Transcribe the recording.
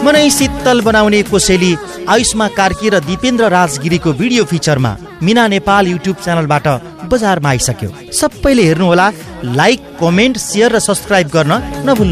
मनै शीतल बनाउने कोसेली आयुष्मा कार्की र दिपेन्द्र राजगिरीको भिडियो फिचरमा मिना नेपाल युट्युब च्यानलबाट बजारमा आइसक्यो। सबैले हेर्नुहोला, लाइक, कमेन्ट, सेयर र सब्स्क्राइब गर्न नभुल्नु।